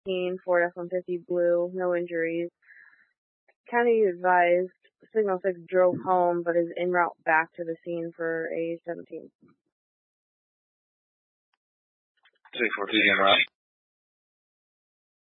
scene, Ford F-150 blue, no injuries. County advised Signal 6 drove home, but is en route back to the scene for A17. 614 en route.